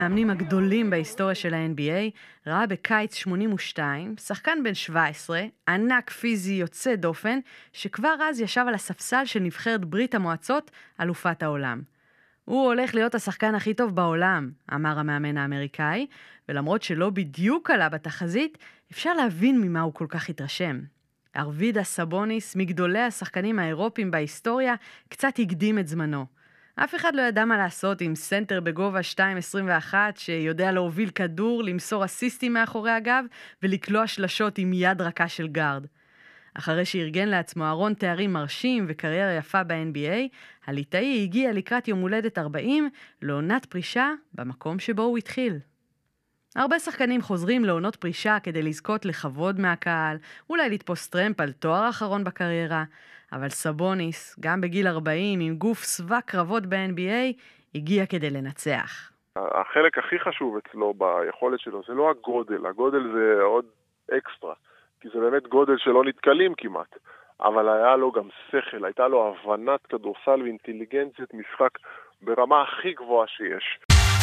המאמנים הגדולים בהיסטוריה של ה-NBA, ראה בקיץ 82, שחקן בן 17, ענק פיזי יוצא דופן, שכבר אז ישב על הספסל של נבחרת ברית המועצות, אלופת העולם. הוא הולך להיות השחקן הכי טוב בעולם, אמר המאמן האמריקאי, ולמרות שלא בדיוק עלה בתחזית, אפשר להבין ממה הוא כל כך התרשם. ארווידס סבוניס, מגדולי השחקנים האירופיים בהיסטוריה, קצת הקדים את זמנו. אף אחד לא ידע מה לעשות עם סנטר בגובה 2.21 שיודע להוביל כדור, למסור אסיסטים מאחורי הגב ולקלוע שלשות עם יד רכה של גארד. אחרי שארגן לעצמו ארון תארים מרשים וקריירה יפה ב-NBA, הליטאי הגיע לקראת יום הולדת 40 לעונת פרישה במקום שבו הוא התחיל. הרבה שחקנים חוזרים לעונות פרישה כדי לזכות לכבוד מהקהל, אולי לתפוס טרמפ על תואר אחרון בקריירה, אבל סבוניס, גם בגיל 40 עם גוף סבא קרבות ב-NBA, הגיע כדי לנצח. החלק הכי חשוב אצלו ביכולת שלו זה לא הגודל, הגודל זה עוד אקסטרה, כי זה באמת גודל שלא נתקלים כמעט, אבל היה לו גם שכל, הייתה לו הבנת כדורסל ואינטליגנציית משחק ברמה הכי גבוהה שיש.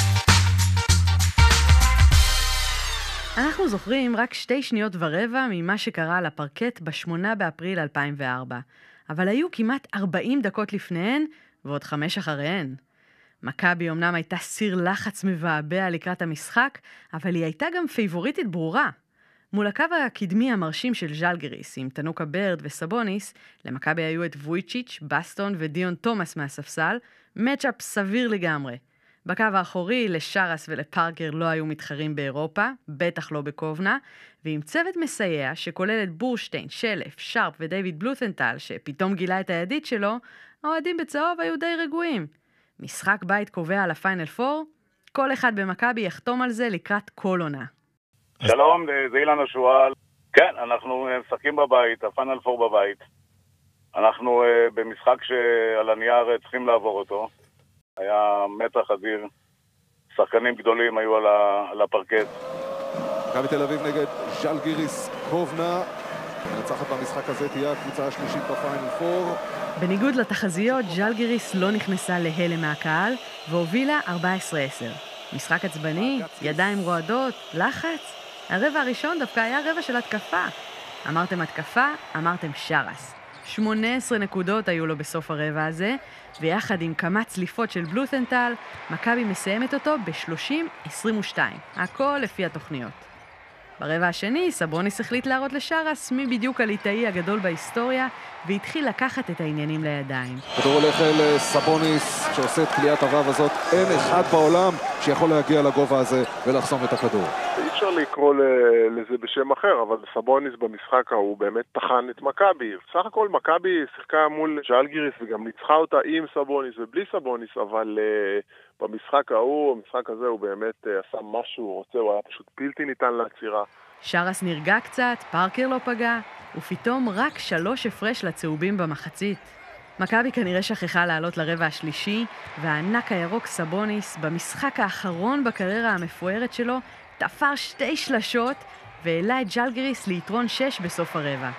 אנחנו זוכרים רק 2 שניות ורבע ממה שקרה על הפרקט ב-8 באפריל 2004, אבל היו כמעט 40 דקות לפניהן ועוד 5 אחריהן. מכבי אמנם הייתה סיר לחץ מבעבע לקראת המשחק, אבל היא הייתה גם פייבוריטית ברורה. מול הקו הקדמי המרשים של ז'לגיריס עם תנוקה ברד וסבוניס, למכבי היו את וויצ'יץ', בסטון ודיון תומאס מהספסל, מצ'אפ סביר לגמרי. בקו האחורי לשרס ולפארקר לא היו מתחרים באירופה, בטח לא בקובנה, ועם צוות מסייע שכולל את בורשטיין, שלף, שרפ ודייוויד בלות'נטל, שפתאום גילה את הידית שלו, האוהדים בצהוב היו די רגועים. משחק בית קובע על הפיינל 4, כל אחד במכבי יחתום על זה לקראת כל עונה. שלום, זה אילן השואל. כן, אנחנו משחקים בבית, הפיינל 4 בבית. אנחנו במשחק שעל הנייר צריכים לעבור אותו. היה מתח אדיר, שחקנים גדולים היו על הפרקט. מכבי תל אביב נגד ז'לגיריס קובנה. המנצחת במשחק הזה תהיה הקבוצה השלישית בפיינל 4. בניגוד לתחזיות, ז'לגיריס לא נכנסה להלם מהקהל והובילה 14-10. משחק עצבני, ידיים רועדות, לחץ. הרבע הראשון דווקא היה רבע של התקפה. אמרתם התקפה, אמרתם שרס. 18 נקודות היו לו בסוף הרבע הזה, ויחד עם כמה צליפות של בלות'נטל, מכבי מסיימת אותו ב-30-22. הכל לפי התוכניות. ברבע השני, סבוניס החליט להראות לשרס מי בדיוק הליטאי הגדול בהיסטוריה, והתחיל לקחת את העניינים לידיים. כדור הולך אל סבוניס, שעושה את קליעת הרב הזאת. אין אחד בעולם שיכול להגיע לגובה הזה ולחסום את הכדור. אי אפשר לקרוא לזה בשם אחר, אבל סבוניס במשחק הוא באמת תחן את מכבי. סך הכל מכבי שיחקה מול ז'לגיריס וגם ניצחה אותה עם סבוניס ובלי סבוניס, אבל במשחק המשחק הזה הוא באמת עשה מה שהוא רוצה, הוא היה פשוט בלתי ניתן לעצירה. שרס נרגע קצת, פארקר לא פגע, ופתאום רק 3 הפרש לצהובים במחצית. מכבי כנראה שכחה לעלות לרבע השלישי, והענק הירוק סבוניס, במשחק האחרון בקריירה המפוארת שלו, תפר 2 שלשות, והעלה את ז'לגיריס ליתרון 6 בסוף הרבע.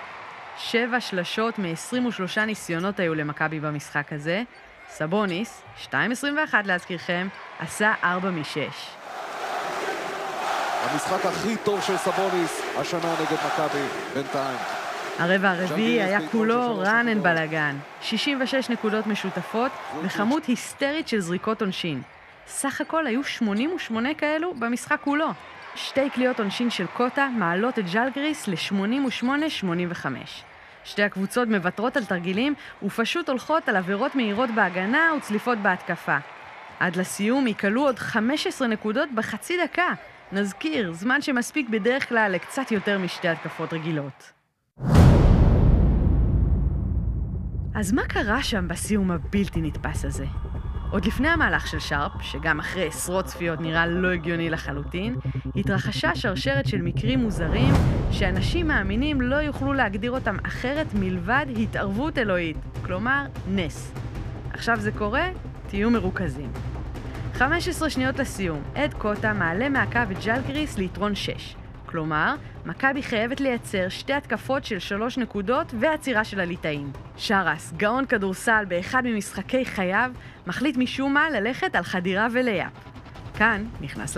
7 שלשות מ-23 ניסיונות היו למכבי במשחק הזה. סבוניס, 2.21 להזכירכם, עשה 4 מ-6. המשחק הכי טוב של סבוניס השנה נגד מכבי בינתיים. הרבע הרביעי היה כולו רענן בלגן. 66 נקודות משותפות וכמות היסטרית של זריקות עונשין. סך הכל היו 88 כאלו במשחק כולו. 2 קליעות עונשין של קוטה מעלות את ז'לגיריס ל-88-85. 2 הקבוצות מוותרות על תרגילים ופשוט הולכות על עבירות מהירות בהגנה וצליפות בהתקפה. עד לסיום יקלו עוד 15 נקודות בחצי דקה. נזכיר, זמן שמספיק בדרך כלל לקצת יותר מ2 התקפות רגילות. אז מה קרה שם בסיום הבלתי נתפס הזה? עוד לפני המהלך של שרפ, שגם אחרי עשרות צפיות נראה לא הגיוני לחלוטין, התרחשה שרשרת של מקרים מוזרים שאנשים מאמינים לא יוכלו להגדיר אותם אחרת מלבד התערבות אלוהית, כלומר נס. עכשיו זה קורה, תהיו מרוכזים. 15 שניות לסיום, עד קוטה מעלה מהקו את ז'לגיריס ליתרון 6. כלומר, מכבי חייבת לייצר 2 התקפות של 3 נקודות ועצירה של הליטאים. שרס, גאון כדורסל באחד ממשחקי חייו, מחליט משום מה ללכת על חדירה ולייפ. כאן נכנס